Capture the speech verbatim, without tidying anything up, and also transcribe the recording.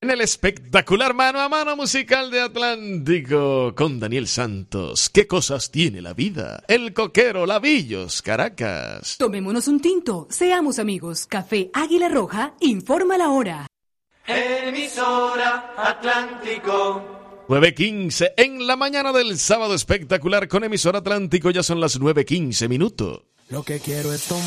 En el espectacular Mano a Mano musical de Atlántico con Daniel Santos. ¿Qué cosas tiene la vida? El Coquero, Lavillos, Caracas. Tomémonos un tinto, seamos amigos. Café Águila Roja informa la hora. Emisora Atlántico. nueve quince en la mañana del sábado espectacular con Emisora Atlántico. Ya son las nueve quince minutos. Lo que quiero es tomar